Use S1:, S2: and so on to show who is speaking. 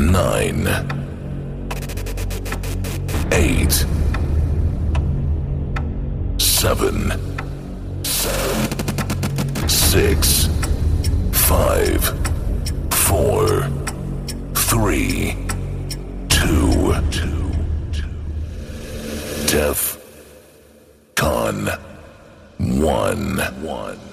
S1: 9, 8, 7, 6, 5, 4, 3, 2, Def Con 1.